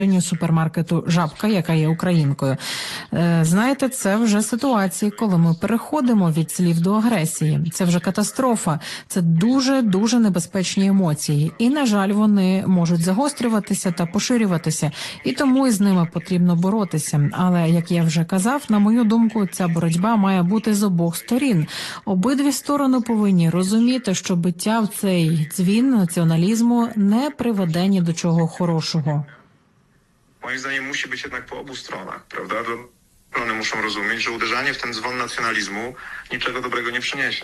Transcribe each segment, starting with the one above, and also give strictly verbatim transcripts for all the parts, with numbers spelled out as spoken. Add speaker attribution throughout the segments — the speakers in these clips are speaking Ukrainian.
Speaker 1: супермаркету «Жабка», яка є українкою. Знаєте, це вже ситуації, коли ми переходимо від слів до агресії. Це вже катастрофа. Це дуже-дуже небезпечні емоції. І, на жаль, вони можуть загострюватися та поширюватися. І тому із ними потрібно боротися. Але, як я вже казав, на мою думку, ця боротьба має бути з обох сторін. Обидві сторони повинні розуміти, що биття в цей дзвін націоналізму не приведе ні до чого хорошого.
Speaker 2: Moim zdaniem musi być jednak po obu stronach, prawda? Strony muszą rozumieć, że uderzanie w ten dzwon nacjonalizmu niczego dobrego nie przyniesie.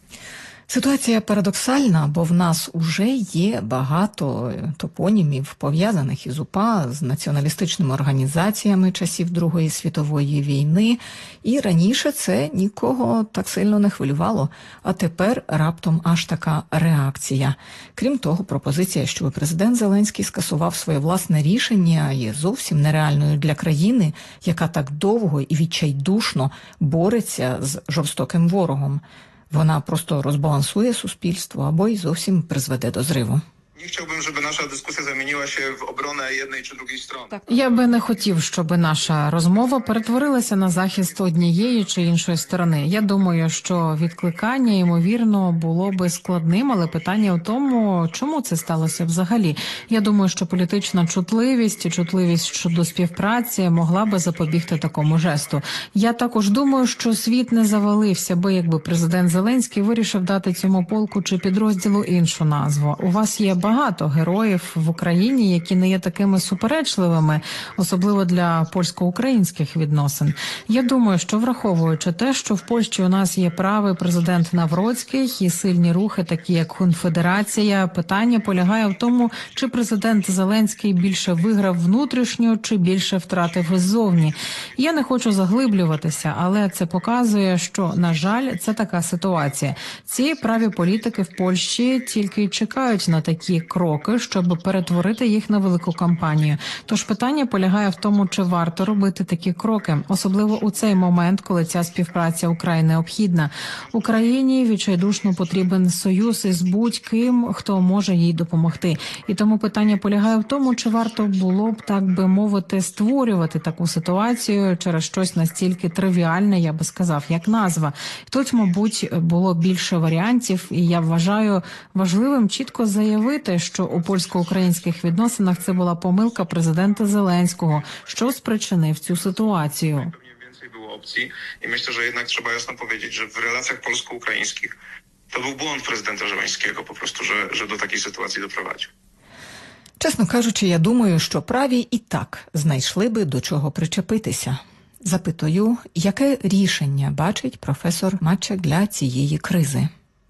Speaker 3: Ситуація парадоксальна, бо в нас уже є багато топонімів, пов'язаних із УПА, з націоналістичними організаціями часів Другої світової війни, і раніше це нікого так сильно не хвилювало, а тепер раптом аж така реакція. Крім того, пропозиція, що президент Зеленський скасував своє власне рішення, є зовсім нереальною для країни, яка так довго і відчайдушно бореться з жорстоким ворогом. Вона просто розбалансує суспільство або й зовсім призведе до зриву.
Speaker 2: Nie chciałbym, żeby nasza dyskusja zamieniła się w obronę jednej czy drugiej strony.
Speaker 1: Я би не хотів, щоб наша розмова перетворилася на захист однієї чи іншої сторони. Я думаю, що відкликання, ймовірно, було би складним, але питання в тому, чому це сталося взагалі. Я думаю, що політична чутливість і чутливість щодо співпраці могла би запобігти такому жесту. Я також думаю, що світ не завалився би, якби президент Зеленський вирішив дати цьому полку чи підрозділу іншу назву. У вас є багато героїв в Україні, які не є такими суперечливими, особливо для польсько-українських відносин. Я думаю, що враховуючи те, що в Польщі у нас є правий президент Навроцький і сильні рухи, такі як Конфедерація, питання полягає в тому, чи президент Зеленський більше виграв внутрішньо, чи більше втратив ззовні. Я не хочу заглиблюватися, але це показує, що, на жаль, це така ситуація. Ці праві політики в Польщі тільки й чекають на такі кроки, щоб перетворити їх на велику кампанію. Тож питання полягає в тому, чи варто робити такі кроки, особливо у цей момент, коли ця співпраця украй необхідна. Україні відчайдушно потрібен союз із будь-ким, хто може їй допомогти. І тому питання полягає в тому, чи варто було б, так би мовити, створювати таку ситуацію через щось настільки тривіальне, я би сказав, як назва. Тут, мабуть, було більше варіантів, і я вважаю важливим чітко заявити, що у польсько-українських відносинах це була помилка президента Зеленського, що спричинив цю ситуацію.
Speaker 2: Więcej było opcji i myślę, że jednak trzeba jasno powiedzieć, że w relacjach polsko-ukraińskich to był błąd prezydenta Żeleńskiego po prostu, że, że do takiej sytuacji doprowadził.
Speaker 3: Чесно кажучи, я думаю, що праві і так знайшли би до чого причепитися. Запитую, яке рішення бачить професор Maciek для цієї кризи?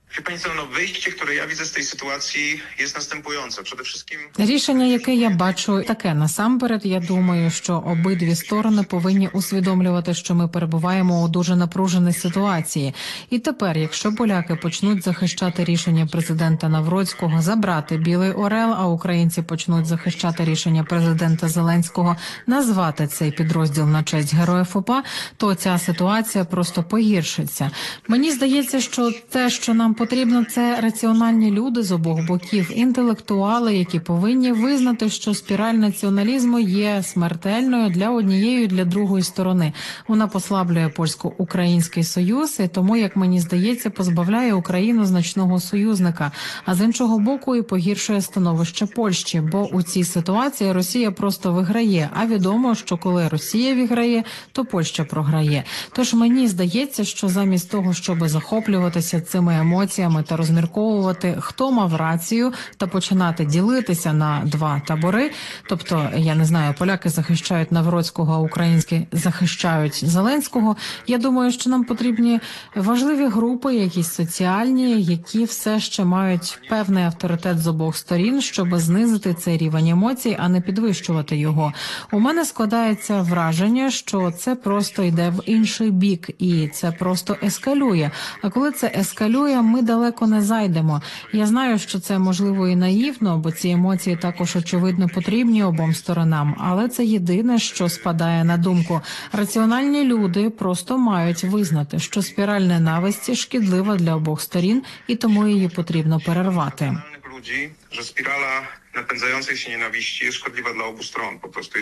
Speaker 2: Wyjście, które ja widzę z tej sytuacji, jest następujące. Przede wszystkim
Speaker 1: Рішення, яке я бачу, таке. Насамперед, я думаю, що обидві сторони повинні усвідомлювати, що ми перебуваємо у дуже напруженій ситуації. І тепер, якщо поляки почнуть захищати рішення президента Навроцького забрати Білий Орел, а українці почнуть захищати рішення президента Зеленського назвати цей підрозділ на честь героїв УПА, то ця ситуація просто погіршиться. Мені здається, що те, що нам потрібно, це раціональні люди з обох боків, інтелектуали, які повинні визнати, що спіраль націоналізму є смертельною для однієї і для другої сторони. Вона послаблює польсько-український союз і тому, як мені здається, позбавляє Україну значного союзника, а з іншого боку і погіршує становище Польщі, бо у цій ситуації Росія просто виграє, а відомо, що коли Росія виграє, то Польща програє. Тож мені здається, що замість того, щоб захоплюватися цими емоціями та розмірковувати, хто мав рацію, та починати ділитися на два табори, тобто, я не знаю, поляки захищають Навроцького, а українські захищають Зеленського, я думаю, що нам потрібні важливі групи, якісь соціальні, які все ще мають певний авторитет з обох сторін, щоб знизити цей рівень емоцій, а не підвищувати його. У мене складається враження, що це просто йде в інший бік, і це просто ескалює. А коли це ескалює, ми далеко не зайдемо. Я знаю, що це можливо і наївно, бо ці емоції також очевидно потрібні обом сторонам, але це єдине, що спадає на думку. Раціональні люди просто мають визнати, що спіраль ненависті шкідлива для обох сторін, і тому її потрібно перервати.
Speaker 2: ludzi, że spirala napędzającej się nienawiści jest szkodliwa dla obu stron po prostu.